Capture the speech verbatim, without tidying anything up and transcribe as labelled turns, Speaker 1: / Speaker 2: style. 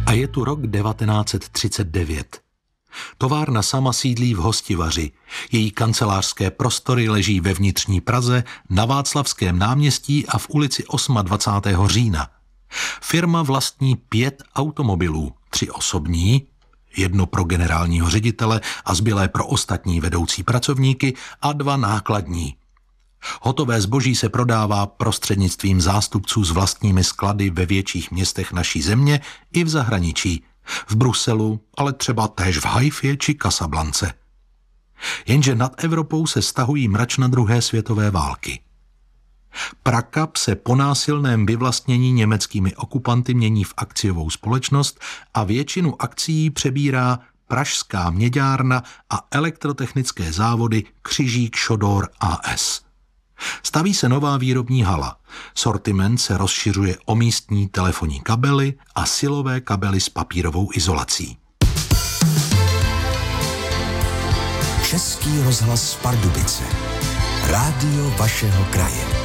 Speaker 1: A je tu rok devatenáct set třicet devět. Továrna sama sídlí v Hostivaři. Její kancelářské prostory leží ve vnitřní Praze, na Václavském náměstí a v ulici dvacátého osmého října. Firma vlastní pět automobilů, tři osobní, jedno pro generálního ředitele a zbylé pro ostatní vedoucí pracovníky a dva nákladní. Hotové zboží se prodává prostřednictvím zástupců s vlastními sklady ve větších městech naší země i v zahraničí, v Bruselu, ale třeba též v Haifě či Kasablance. Jenže nad Evropou se stahují mračna druhé světové války. Prakap se po násilném vyvlastnění německými okupanty mění v akciovou společnost a většinu akcií přebírá Pražská měďárna a elektrotechnické závody Křižík Šodor á es. Staví se nová výrobní hala. Sortiment se rozšiřuje o místní telefonní kabely a silové kabely s papírovou izolací.
Speaker 2: Český rozhlas Pardubice. Rádio vašeho kraje.